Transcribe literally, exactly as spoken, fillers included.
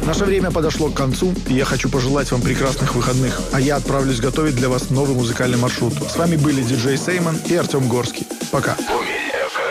Наше время подошло к концу, и я хочу пожелать вам прекрасных выходных. А я отправлюсь готовить для вас новый музыкальный маршрут. С вами были диджей Сеймон и Артем Горский. Пока.